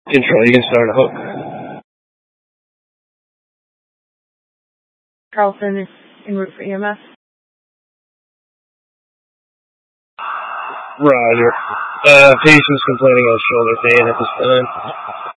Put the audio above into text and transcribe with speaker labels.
Speaker 1: Control, you can start a hook.
Speaker 2: Carlson is en route for EMS.
Speaker 1: Roger. Patient's complaining of shoulder pain at this time.